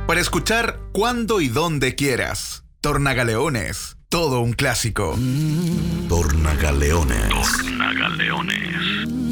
Para escuchar cuando y donde quieras. Tornagaleones, todo un clásico. Tornagaleones. Tornagaleones.